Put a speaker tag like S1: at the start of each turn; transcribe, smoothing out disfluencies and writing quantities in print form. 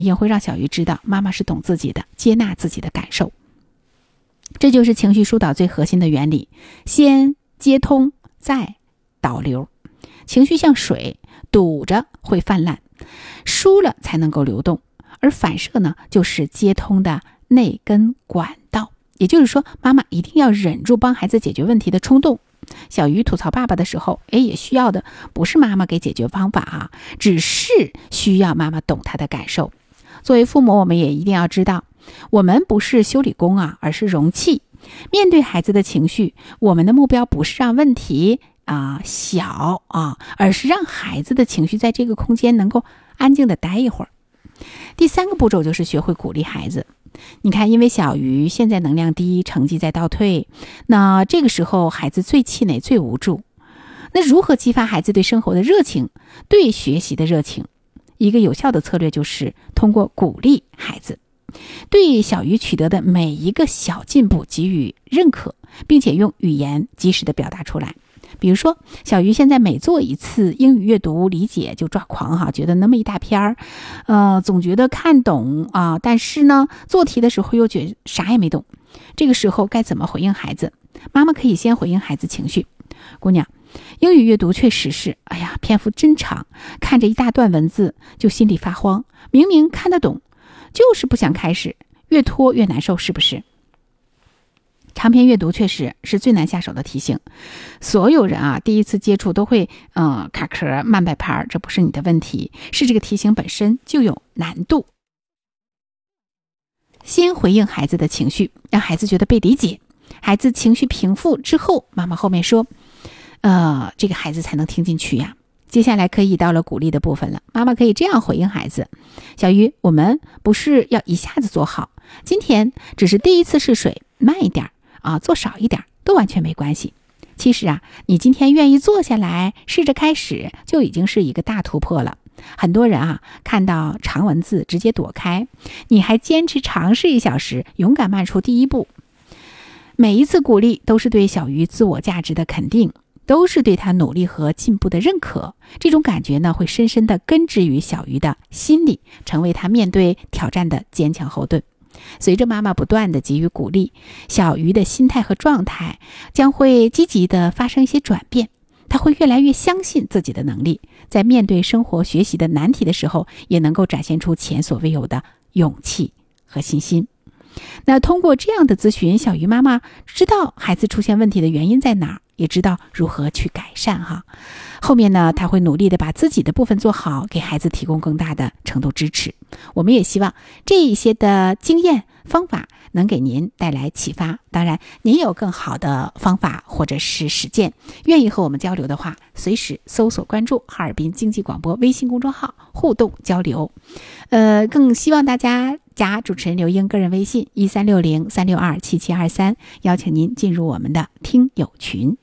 S1: 也会让小鱼知道妈妈是懂自己的，接纳自己的感受。这就是情绪疏导最核心的原理，先接通再导流。情绪像水，堵着会泛滥，疏了才能够流动，而反射呢，就是接通的内根管道。也就是说，妈妈一定要忍住帮孩子解决问题的冲动。小鱼吐槽爸爸的时候，也需要的不是妈妈给解决方法啊，只是需要妈妈懂他的感受。作为父母，我们也一定要知道，我们不是修理工啊，而是容器。面对孩子的情绪，我们的目标不是让问题小而是让孩子的情绪在这个空间能够安静的待一会儿。第3个步骤就是学会鼓励孩子。你看，因为小鱼现在能量低，成绩在倒退，那这个时候孩子最气馁最无助。那如何激发孩子对生活的热情，对学习的热情？一个有效的策略就是通过鼓励孩子，对小鱼取得的每一个小进步给予认可，并且用语言及时的表达出来。比如说，小鱼现在每做一次英语阅读理解就抓狂觉得那么一大篇总觉得看懂但是呢，做题的时候又觉得啥也没懂。这个时候该怎么回应孩子？妈妈可以先回应孩子情绪：姑娘，英语阅读确实是，篇幅真长，看着一大段文字就心里发慌，明明看得懂，就是不想开始，越拖越难受，是不是？长篇阅读确实是最难下手的题型，所有人第一次接触都会卡壳慢摆拍，这不是你的问题，是这个题型本身就有难度。先回应孩子的情绪，让孩子觉得被理解，孩子情绪平复之后，妈妈后面说这个孩子才能听进去呀。接下来可以到了鼓励的部分了，妈妈可以这样回应孩子：小鱼，我们不是要一下子做好，今天只是第一次试水，慢一点做少一点都完全没关系。其实你今天愿意坐下来试着开始，就已经是一个大突破了。很多人看到长文字直接躲开，你还坚持尝试1小时，勇敢迈出第一步。每一次鼓励都是对小鱼自我价值的肯定，都是对他努力和进步的认可。这种感觉呢，会深深地根植于小鱼的心里，成为他面对挑战的坚强后盾。随着妈妈不断的给予鼓励，小鱼的心态和状态将会积极的发生一些转变，他会越来越相信自己的能力，在面对生活学习的难题的时候，也能够展现出前所未有的勇气和信心。那通过这样的咨询，小鱼妈妈知道孩子出现问题的原因在哪儿，也知道如何去改善后面呢，他会努力的把自己的部分做好，给孩子提供更大的程度支持。我们也希望这一些的经验方法能给您带来启发。当然，您有更好的方法或者是实践，愿意和我们交流的话，随时搜索关注哈尔滨经济广播微信公众号互动交流。更希望大家加主持人刘英个人微信1360-362-7723，邀请您进入我们的听友群。